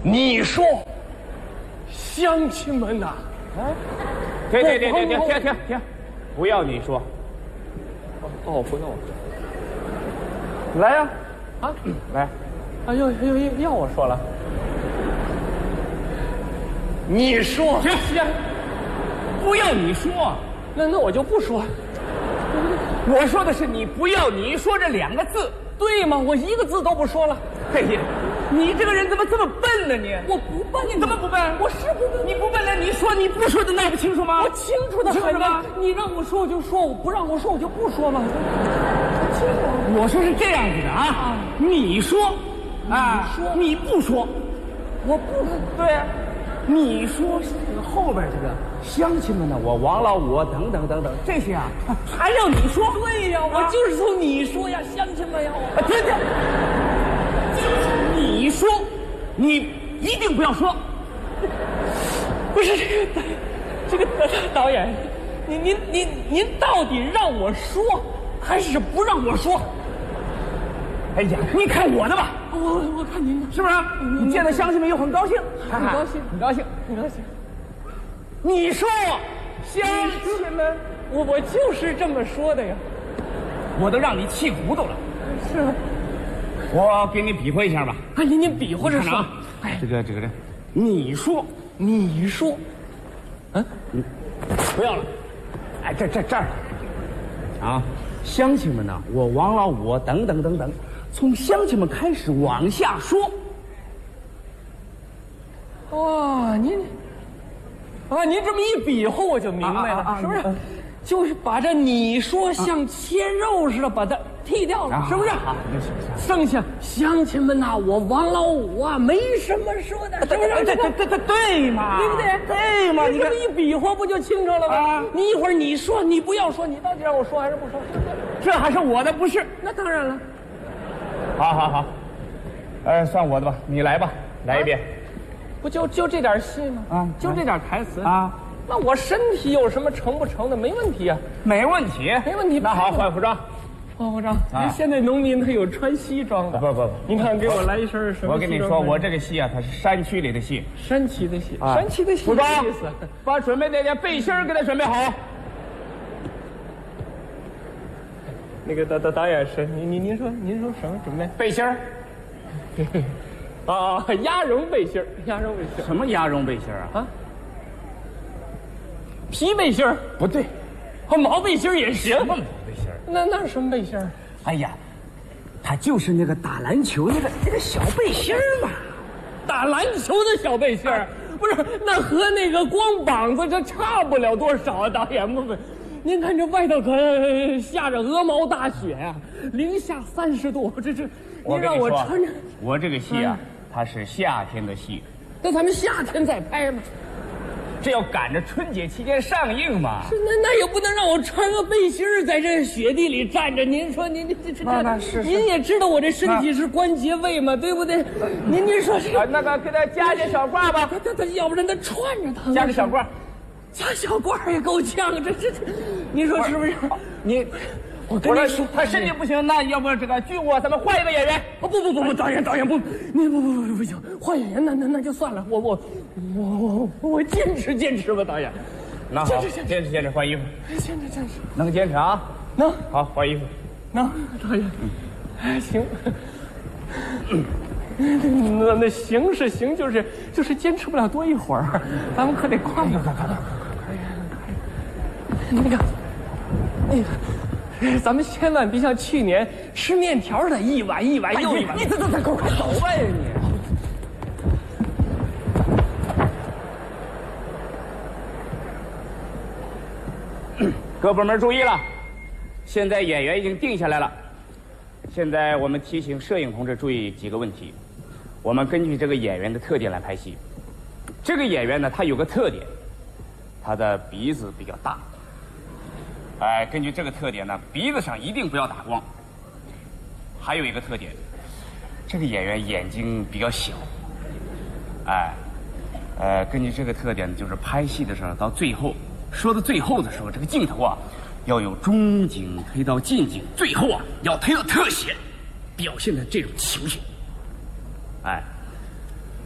你说，乡亲们呐， 停，不要你说。 哦，不用。 来呀， 啊， 来。 哎呦，要我说了。你说， 行，不要你说， 那我就不说。 我说的是你不要你说这2个字， 对吗？我一个字都不说了。 嘿呀，你这个人怎么这么笨呢？你我不笨， 你怎么不笨？ 我是不笨， 你不笨了，你说你不说的那不清楚吗？ 我清楚的很吗？ 你让我说我就说，我不让我说我就不说嘛。我清楚。 我说是这样子的啊，你说，啊，你不说， 我不对啊。你说这个后边这个乡亲们呢，我王老五等等这些啊，还要你说？ 对呀，我就是说你说呀，乡亲们呀， 停，你说，你一定不要说。 不是这个导演，您到底让我说还是不让我说？ 哎呀，你看我的吧。 我看您的， 是不是？你见到乡亲们又很高兴， 很高兴， 很高兴。你说，乡亲们， 我就是这么说的呀。 我都让你气糊涂了。 是啊， 我给你比划一下吧。 哎，您比划着说。 哎，这个，你说，不要了。哎，这儿啊，乡亲们呢，我王老五等等。从乡亲们开始往下说。 哇，您这么一比划，我就明白了，是不是？就是把这你说像切肉似的把它剔掉了，是不是？剩下乡亲们呐，我王老五啊，没什么说的，是不是？ 对嘛， 对不对？ 对嘛， 你这么一比划，不就清楚了吗？你一会儿你说，你不要说，你到底让我说还是不说？是不是？ 这还是我的不是？ 那当然了。 好，算我的吧，你来吧，来一遍。 不就这点戏吗？ 啊， 就这点台词啊。 那我身体有什么成不成的？没问题啊， 没问题。那好，换服装。 换服装。现在农民他有穿西装的。 不， 您看给我来一身什么？ 我跟你说，我这个戏啊，它是山区里的戏。 山区的戏，山区的戏。 服装，把准备那件背心给他准备好。 那个导演是您说什么准备背心儿？ 啊，鸭绒背心儿， 什么鸭绒背心儿啊？ 皮背心儿不对， 毛背心儿也行。 什么毛背心儿？ 那是什么背心儿？ 哎呀，它就是那个打篮球那个小背心儿嘛。 打篮球的小背心儿，不是那和那个光膀子这差不了多少啊，导演不。您看这外头可下着鹅毛大雪呀，零下30度，这您让我穿着。 我这个戏啊，它是夏天的戏， 那咱们夏天再拍嘛， 这要赶着春节期间上映嘛。 是那也不能让我穿个背心儿在这雪地里站着。您说您那是您也知道我这身体是关节位嘛，对不对？您说这那个给他加件小褂吧， 他要不然他穿着疼。 加个小褂。 加小褂也够呛，这，你说是不是？我跟你说， 他身体不行，那要不这个剧务咱们换一个演员。 不，导演不，你不行，换演员那就算了，我坚持吧，导演。 那好，坚持，换衣服。 坚持， 能坚持啊？ 能。 好，换衣服。 能，导演。行。那行是行，就是坚持不了多一会儿，咱们可得快。那个，咱们千万别像去年吃面条的一碗又一碗。你快走吧你！各部门注意了，现在演员已经定下来了。现在我们提醒摄影同志注意几个问题。我们根据这个演员的特点来拍戏。这个演员呢，他有个特点，他的鼻子比较大。根据这个特点呢，鼻子上一定不要打光。还有一个特点，这个演员眼睛比较小。根据这个特点，就是拍戏的时候到最后，说到最后的时候，这个镜头啊，要有中景推到近景，最后啊要推到特写，表现的这种情绪。